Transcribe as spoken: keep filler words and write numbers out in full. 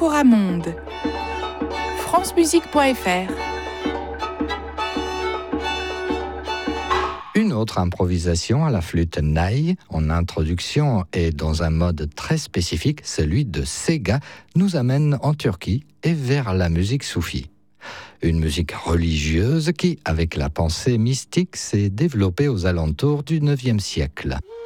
Coramonde. francemusique point f r. Une autre improvisation à la flûte naï, en introduction et dans un mode très spécifique, celui de Sega, nous amène en Turquie et vers la musique soufie. Une musique religieuse qui, avec la pensée mystique, s'est développée aux alentours du neuvième siècle.